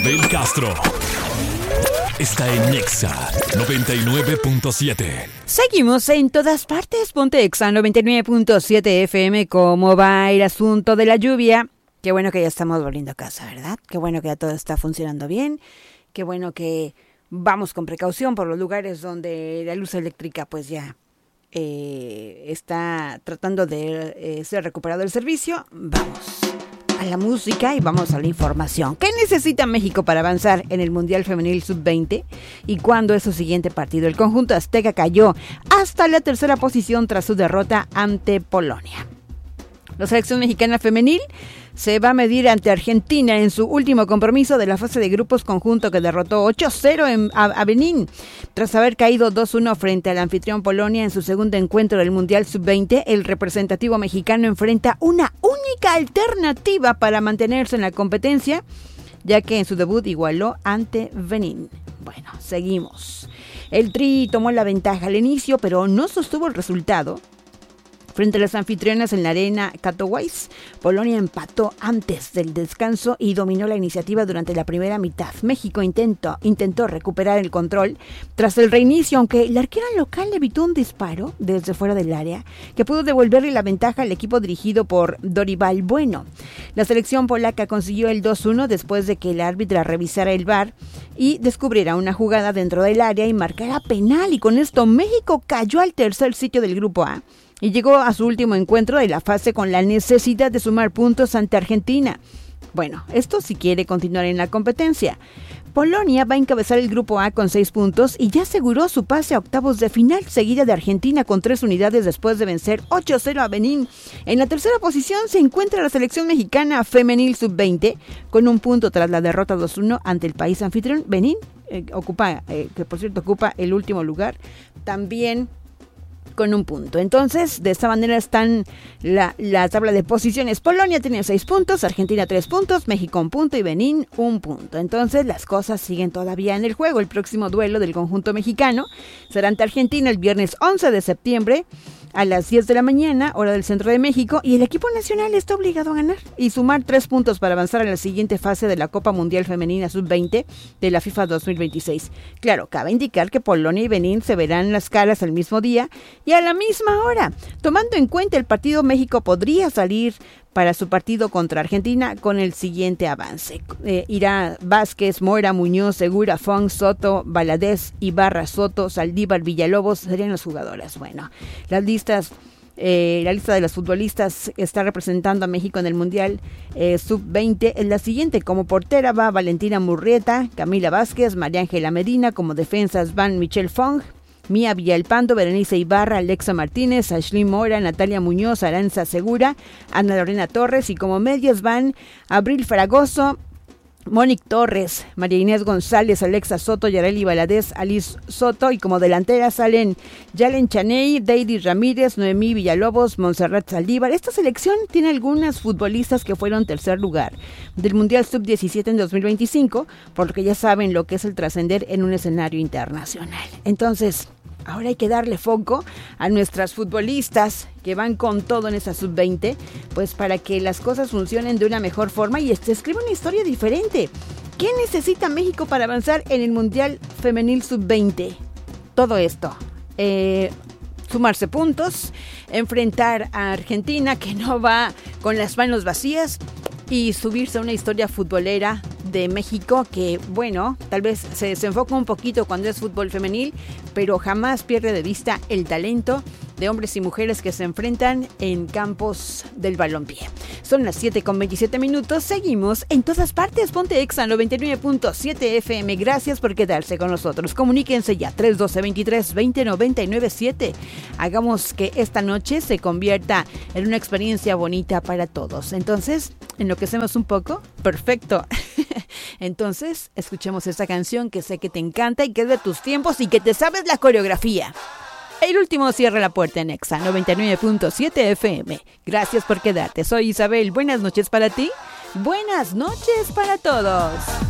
Del Castro está en Nexa 99.7. Seguimos en todas partes. Ponte Exa 99.7 FM. ¿Cómo va el asunto de la lluvia? Qué bueno que ya estamos volviendo a casa, ¿verdad? Qué bueno que ya todo está funcionando bien. Qué bueno que vamos con precaución por los lugares donde la luz eléctrica pues ya está tratando de ser recuperado el servicio. Vamos a la música y vamos a la información. ¿Qué necesita México para avanzar en el Mundial Femenil Sub-20? ¿Y cuándo es su siguiente partido? El conjunto azteca cayó hasta la tercera posición tras su derrota ante Polonia. La selección mexicana femenil se va a medir ante Argentina en su último compromiso de la fase de grupos conjunto que derrotó 8-0 a Benín. Tras haber caído 2-1 frente al anfitrión Polonia en su segundo encuentro del Mundial Sub-20, el representativo mexicano enfrenta una única alternativa para mantenerse en la competencia, ya que en su debut igualó ante Benín. Bueno, seguimos. El Tri tomó la ventaja al inicio, pero no sostuvo el resultado. Frente a las anfitrionas en la arena Katowice, Polonia empató antes del descanso y dominó la iniciativa durante la primera mitad. México intentó recuperar el control tras el reinicio, aunque la arquera local evitó un disparo desde fuera del área que pudo devolverle la ventaja al equipo dirigido por Dorival Bueno. La selección polaca consiguió el 2-1 después de que el árbitra revisara el VAR y descubriera una jugada dentro del área y marcara penal, y con esto México cayó al tercer sitio del grupo A y llegó a su último encuentro de la fase con la necesidad de sumar puntos ante Argentina. Bueno, esto si quiere continuar en la competencia. Polonia va a encabezar el grupo A con 6 puntos y ya aseguró su pase a octavos de final, seguida de Argentina con 3 unidades después de vencer 8-0 a Benín. En la tercera posición se encuentra la selección mexicana femenil sub-20 con un punto tras la derrota 2-1 ante el país anfitrión. Benín que por cierto ocupa el último lugar, también con un punto. Entonces, de esta manera están la tabla de posiciones. Polonia tiene 6 puntos, Argentina 3 puntos, México 1 punto y Benín 1 punto. Entonces, las cosas siguen todavía en el juego. El próximo duelo del conjunto mexicano será ante Argentina el viernes 11 de septiembre a las 10 de la mañana, hora del centro de México, y el equipo nacional está obligado a ganar y sumar 3 puntos para avanzar a la siguiente fase de la Copa Mundial Femenina Sub-20 de la FIFA 2026. Claro, cabe indicar que Polonia y Benín se verán las caras el mismo día y a la misma hora. Tomando en cuenta el partido, México podría salir para su partido contra Argentina con el siguiente avance. Irá Vázquez, Mora, Muñoz, Segura, Fong, Soto, Valadez, Ibarra, Soto, Saldívar, Villalobos serían las jugadoras. Bueno, la lista de las futbolistas que está representando a México en el Mundial Sub-20 es la siguiente. Como portera va Valentina Murrieta, Camila Vázquez, María Ángela Medina. Como defensas van Michelle Fong, Mía Villalpando, Berenice Ibarra, Alexa Martínez, Ashley Mora, Natalia Muñoz, Aranza Segura, Ana Lorena Torres, y como medias van Abril Fragoso, Mónica Torres, María Inés González, Alexa Soto, Yareli Valadez, Alice Soto, y como delanteras salen Yalen Chaney, Deidi Ramírez, Noemí Villalobos, Montserrat Saldívar. Esta selección tiene algunas futbolistas que fueron tercer lugar del Mundial Sub-17 en 2025, por lo que ya saben lo que es el trascender en un escenario internacional. Entonces, ahora hay que darle foco a nuestras futbolistas que van con todo en esa sub-20, pues para que las cosas funcionen de una mejor forma y escriba una historia diferente. ¿Qué necesita México para avanzar en el Mundial Femenil Sub-20? Todo esto. Sumarse puntos, enfrentar a Argentina, que no va con las manos vacías, y subirse a una historia futbolera de México que, bueno, tal vez se desenfoca un poquito cuando es fútbol femenil, pero jamás pierde de vista el talento de hombres y mujeres que se enfrentan en campos del balompié. Son las 7:27. Seguimos en todas partes. Ponte Exa 99.7 FM. Gracias por quedarse con nosotros. Comuníquense ya 312-23-20-997. Hagamos que esta noche se convierta en una experiencia bonita para todos. Entonces, enloquecemos un poco. Perfecto. Entonces, escuchemos esta canción que sé que te encanta y que es de tus tiempos y que te sabes la coreografía. El último cierra la puerta en Exa 99.7 FM. Gracias por quedarte. Soy Isabel. Buenas noches para ti. Buenas noches para todos.